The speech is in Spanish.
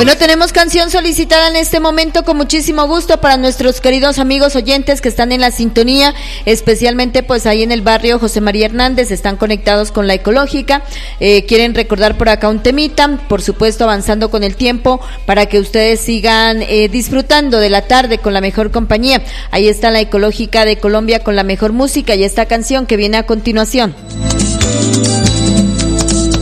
Bueno, tenemos canción solicitada en este momento con muchísimo gusto para nuestros queridos amigos oyentes que están en la sintonía, especialmente pues ahí en el barrio José María Hernández, están conectados con la Ecológica, quieren recordar por acá un temita, por supuesto avanzando con el tiempo para que ustedes sigan disfrutando de la tarde con la mejor compañía. Ahí está la Ecológica de Colombia con la mejor música y esta canción que viene a continuación.